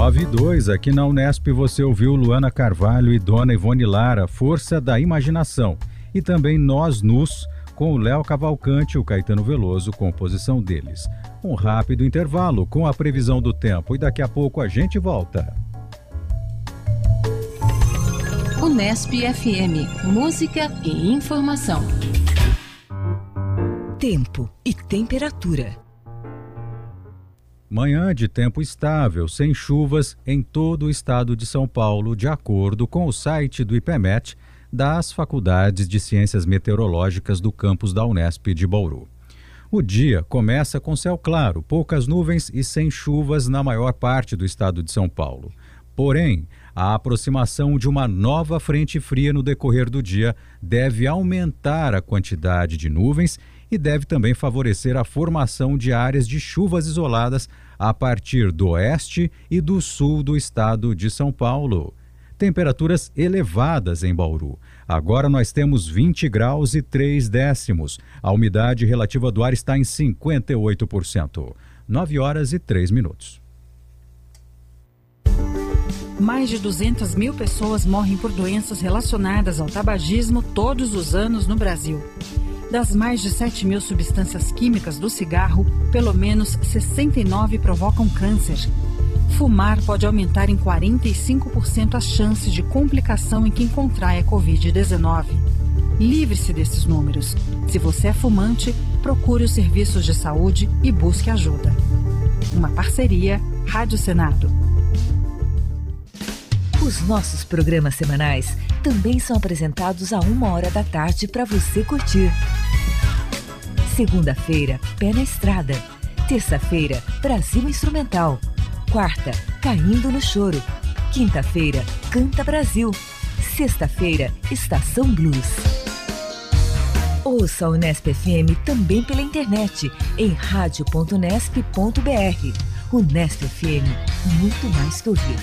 9:02, aqui na Unesp você ouviu Luana Carvalho e Dona Ivone Lara, Força da Imaginação. E também Nós Nus, com o Léo Cavalcante e o Caetano Veloso, composição deles. Um rápido intervalo com a previsão do tempo e daqui a pouco a gente volta. Unesp FM, música e informação. Tempo e temperatura. Manhã de tempo estável, sem chuvas em todo o estado de São Paulo, de acordo com o site do IPMET, das Faculdades de Ciências Meteorológicas do campus da Unesp de Bauru. O dia começa com céu claro, poucas nuvens e sem chuvas na maior parte do estado de São Paulo. Porém, a aproximação de uma nova frente fria no decorrer do dia deve aumentar a quantidade de nuvens e deve também favorecer a formação de áreas de chuvas isoladas a partir do oeste e do sul do estado de São Paulo. Temperaturas elevadas em Bauru. Agora nós temos 20 graus e 3 décimos. A umidade relativa do ar está em 58%. 9:03. Mais de 200 mil pessoas morrem por doenças relacionadas ao tabagismo todos os anos no Brasil. Das mais de 7 mil substâncias químicas do cigarro, pelo menos 69 provocam câncer. Fumar pode aumentar em 45% as chances de complicação em quem contrai a Covid-19. Livre-se desses números. Se você é fumante, procure os serviços de saúde e busque ajuda. Uma parceria Rádio Senado. Os nossos programas semanais também são apresentados a 13h para você curtir. Segunda-feira, Pé na Estrada. Terça-feira, Brasil Instrumental. Quarta, Caindo no Choro. Quinta-feira, Canta Brasil. Sexta-feira, Estação Blues. Ouça a Unesp FM também pela internet em radio.unesp.br. Unesp FM, muito mais que ouvir.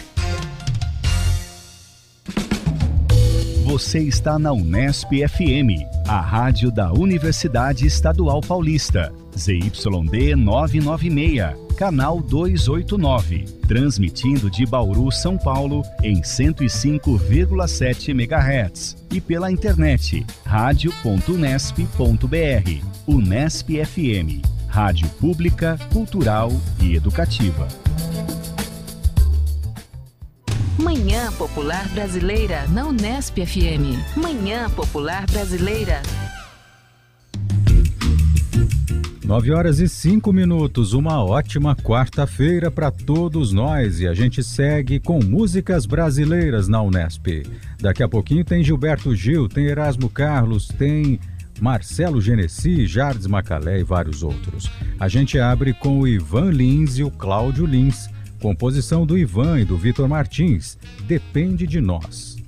Você está na Unesp FM, a rádio da Universidade Estadual Paulista. ZYD 996, canal 289, transmitindo de Bauru, São Paulo, em 105,7 MHz e pela internet, radio.unesp.br. Unesp FM, rádio pública, cultural e educativa. Manhã Popular Brasileira na Unesp FM. Manhã Popular Brasileira. 9:05. Uma ótima quarta-feira para todos nós e a gente segue com músicas brasileiras na Unesp. Daqui a pouquinho tem Gilberto Gil, tem Erasmo Carlos, tem Marcelo Genesi, Jardes Macalé e vários outros. A gente abre com o Ivan Lins e o Cláudio Lins. Composição do Ivan e do Vitor Martins, Depende de Nós.